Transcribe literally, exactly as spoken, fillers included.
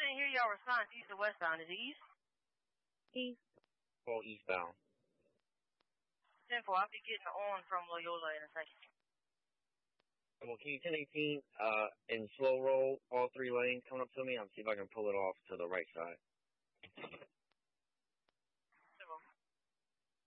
didn't hear y'all response east or westbound. Is it east? East. All eastbound. ten four, I'll be getting on from Loyola in a second. Well, can you ten eighteen uh, in slow roll, all three lanes, coming up to me? I'll see if I can pull it off to the right side.